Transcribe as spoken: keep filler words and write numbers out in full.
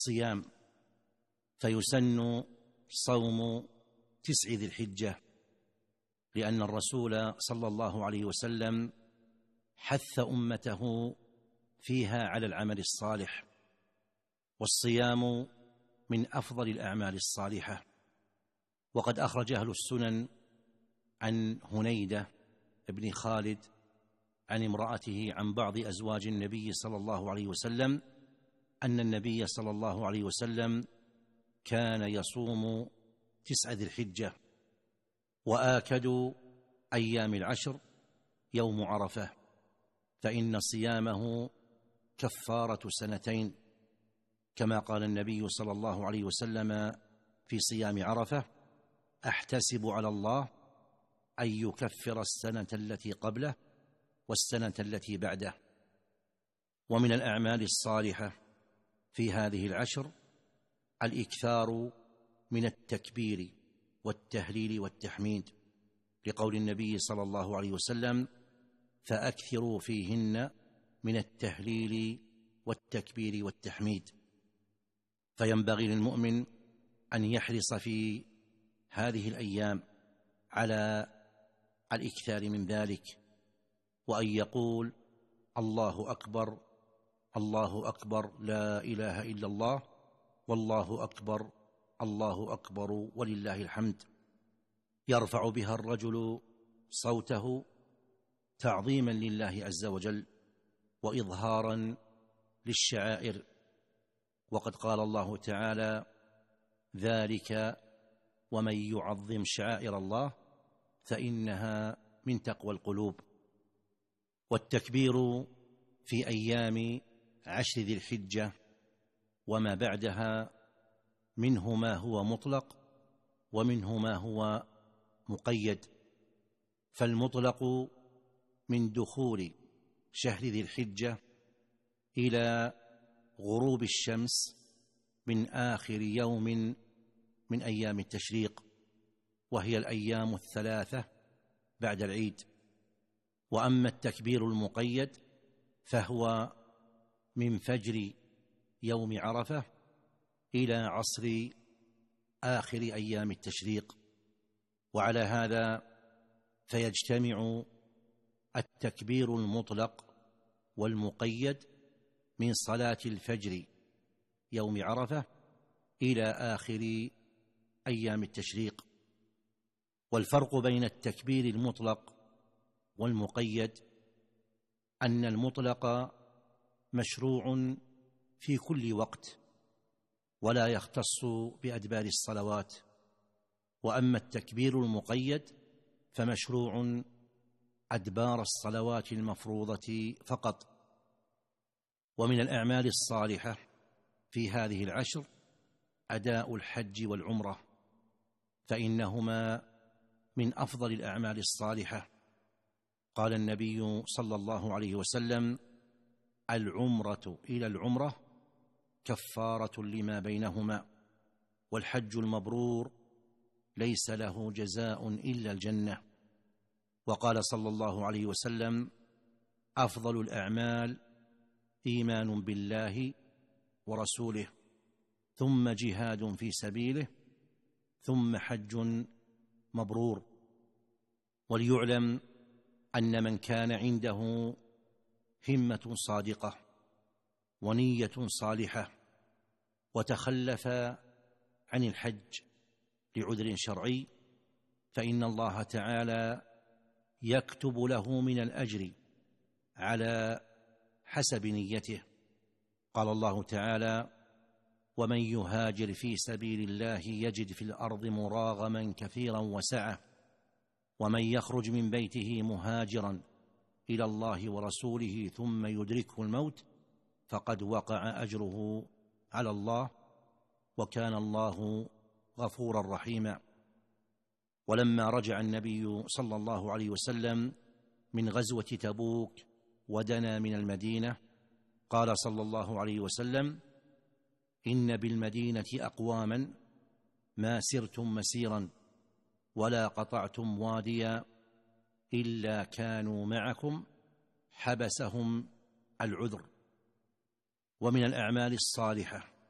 الصيام، فيسن صوم تسع ذي الحجة، لأن الرسول صلى الله عليه وسلم حث أمته فيها على العمل الصالح، والصيام من أفضل الأعمال الصالحة. وقد أخرج أهل السنن عن هنيدة بن خالد عن امرأته عن بعض أزواج النبي صلى الله عليه وسلم أن النبي صلى الله عليه وسلم كان يصوم تسع ذي الحجة، وآكد أيام العشر يوم عرفة، فإن صيامه كفارة سنتين، كما قال النبي صلى الله عليه وسلم في صيام عرفة: أحتسب على الله أن يكفر السنة التي قبله والسنة التي بعده. ومن الأعمال الصالحة في هذه العشر الإكثار من التكبير والتهليل والتحميد، لقول النبي صلى الله عليه وسلم: فأكثروا فيهن من التهليل والتكبير والتحميد. فينبغي للمؤمن أن يحرص في هذه الأيام على الإكثار من ذلك، وأن يقول: الله أكبر، الله أكبر، لا إله إلا الله، والله أكبر، الله أكبر، ولله الحمد. يرفع بها الرجل صوته تعظيما لله عز وجل وإظهارا للشعائر، وقد قال الله تعالى: ذلك ومن يعظم شعائر الله فإنها من تقوى القلوب. والتكبير في أيام عشر ذي الحجة وما بعدها منه ما هو مطلق ومنه ما هو مقيد. فالمطلق من دخول شهر ذي الحجة إلى غروب الشمس من آخر يوم من أيام التشريق، وهي الأيام الثلاثة بعد العيد. وأما التكبير المقيد فهو من فجر يوم عرفة إلى عصر آخر أيام التشريق. وعلى هذا فيجتمع التكبير المطلق والمقيد من صلاة الفجر يوم عرفة إلى آخر أيام التشريق. والفرق بين التكبير المطلق والمقيد أن المطلق مشروع في كل وقت ولا يختص بأدبار الصلوات، وأما التكبير المقيد فمشروع أدبار الصلوات المفروضة فقط. ومن الأعمال الصالحة في هذه العشر أداء الحج والعمرة، فإنهما من أفضل الأعمال الصالحة. قال النبي صلى الله عليه وسلم: العمرة إلى العمرة كفارة لما بينهما، والحج المبرور ليس له جزاء إلا الجنة. وقال صلى الله عليه وسلم: أفضل الأعمال إيمان بالله ورسوله، ثم جهاد في سبيله، ثم حج مبرور. وليعلم أن من كان عنده همة صادقة ونية صالحة وتخلف عن الحج لعذر شرعي، فإن الله تعالى يكتب له من الأجر على حسب نيته. قال الله تعالى: ومن يهاجر في سبيل الله يجد في الأرض مراغما كثيرا وسعة، ومن يخرج من بيته مهاجرا إلى الله ورسوله ثم يدركه الموت فقد وقع أجره على الله، وكان الله غفورا رحيما. ولما رجع النبي صلى الله عليه وسلم من غزوة تبوك ودنا من المدينة، قال صلى الله عليه وسلم: إن بالمدينة أقواما ما سرتم مسيرا ولا قطعتم واديا إلا كانوا معكم حبسهم العذر. ومن الأعمال الصالحة